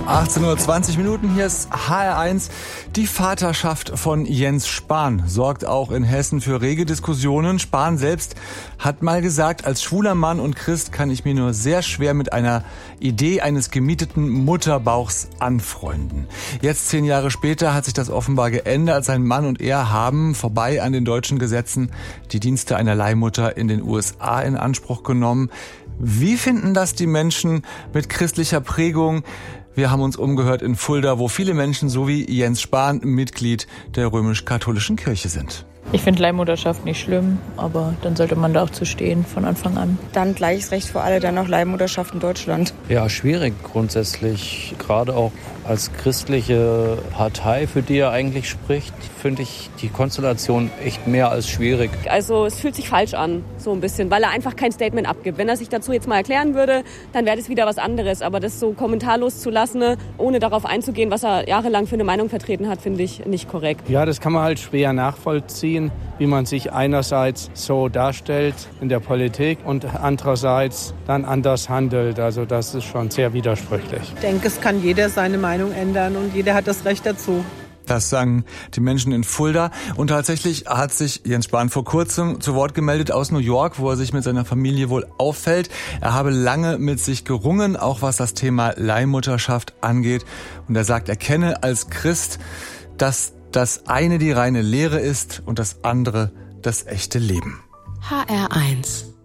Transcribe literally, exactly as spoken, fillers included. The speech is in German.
achtzehn Uhr zwanzig Minuten, hier ist H R eins. Die Vaterschaft von Jens Spahn sorgt auch in Hessen für rege Diskussionen. Spahn selbst hat mal gesagt, als schwuler Mann und Christ kann ich mir nur sehr schwer mit einer Idee eines gemieteten Mutterbauchs anfreunden. Jetzt, zehn Jahre später, hat sich das offenbar geändert. Sein Mann und er haben, vorbei an den deutschen Gesetzen, die Dienste einer Leihmutter in den U S A in Anspruch genommen. Wie finden das die Menschen mit christlicher Prägung? Wir haben uns umgehört in Fulda, wo viele Menschen, so wie Jens Spahn, Mitglied der römisch-katholischen Kirche sind. Ich finde Leihmutterschaft nicht schlimm, aber dann sollte man da auch zu stehen von Anfang an. Dann gleiches Recht für alle, dann auch Leihmutterschaft in Deutschland. Ja, schwierig grundsätzlich. Gerade auch als christliche Partei, für die er eigentlich spricht, finde ich die Konstellation echt mehr als schwierig. Also es fühlt sich falsch an, so ein bisschen, weil er einfach kein Statement abgibt. Wenn er sich dazu jetzt mal erklären würde, dann wäre das wieder was anderes. Aber das so kommentarlos zu lassen, ohne darauf einzugehen, was er jahrelang für eine Meinung vertreten hat, finde ich nicht korrekt. Ja, das kann man halt schwer nachvollziehen, wie man sich einerseits so darstellt in der Politik und andererseits dann anders handelt. Also das ist schon sehr widersprüchlich. Ich denke, es kann jeder seine Meinung ändern und jeder hat das Recht dazu. Das sagen die Menschen in Fulda. Und tatsächlich hat sich Jens Spahn vor kurzem zu Wort gemeldet aus New York, wo er sich mit seiner Familie wohl auffällt. Er habe lange mit sich gerungen, auch was das Thema Leihmutterschaft angeht. Und er sagt, er kenne als Christ, dass das eine die reine Lehre ist und das andere das echte Leben. H R eins